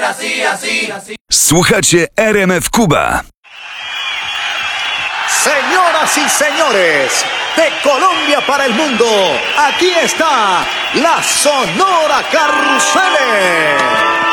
Słuchacie RMF Cuba. Señoras y señores, de Colombia para el mundo, aquí está la Sonora Carrusel.